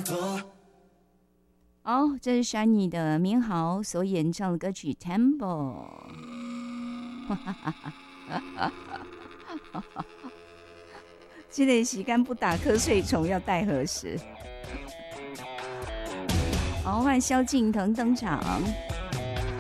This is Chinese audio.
哦，这是 Shiny 的明豪所演唱的歌曲《Temple》。这个时间不打瞌睡虫要待何时？好，换萧敬腾登场。